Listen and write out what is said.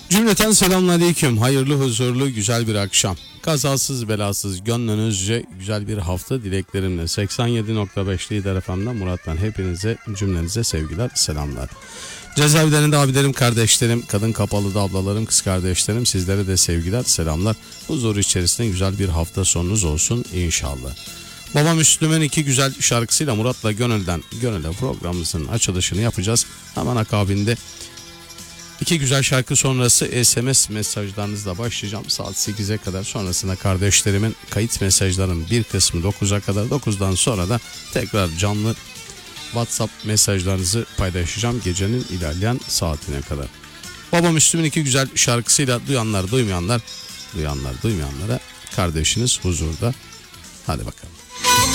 Cümleten selamünaleyküm. Hayırlı, huzurlu, güzel bir akşam. Kazasız belasız, gönlünüzce güzel bir hafta dileklerimle 87.5 Lider FM'den Murat ben. Hepinize, cümlenize sevgiler, selamlar. Cezaevlerinde abilerim, kardeşlerim, kadın kapalıda ablalarım, kız kardeşlerim, sizlere de sevgiler, selamlar. Huzur içerisinde güzel bir hafta sonunuz olsun inşallah. Baba Müslüm'ün iki güzel şarkısıyla Murat'la Gönül'den Gönül'e programımızın açılışını yapacağız. Hemen akabinde İki güzel şarkı sonrası SMS mesajlarınızla başlayacağım. Saat 8'e kadar, sonrasında kardeşlerimin kayıt mesajlarının bir kısmı 9'a kadar. 9'dan sonra da tekrar canlı WhatsApp mesajlarınızı paylaşacağım gecenin ilerleyen saatine kadar. Baba Müslüm'ün iki güzel şarkısıyla duyanlar duymayanlar, duyanlar duymayanlara kardeşiniz huzurda. Hadi bakalım.